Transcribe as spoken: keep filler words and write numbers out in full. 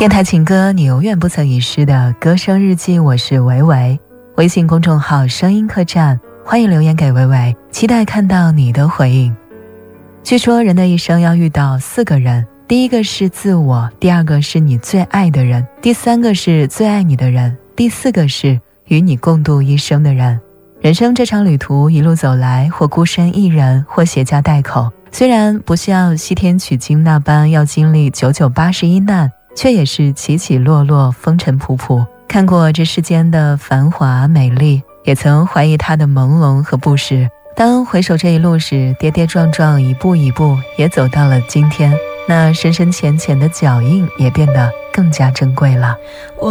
电台情歌，你永远不曾遗失的歌声日记，我是维维。微信公众号声音客栈，欢迎留言给维维，期待看到你的回应。据说人的一生要遇到四个人，第一个是自我，第二个是你最爱的人，第三个是最爱你的人，第四个是与你共度一生的人。人生这场旅途一路走来，或孤身一人，或携家带口，虽然不像西天取经那般要经历九九八十一难，却也是起起落落，风尘仆仆。看过这世间的繁华美丽，也曾怀疑它的朦胧和不实。当回首这一路时，跌跌撞撞，一步一步，也走到了今天。那深深浅浅的脚印也变得更加珍贵了。 我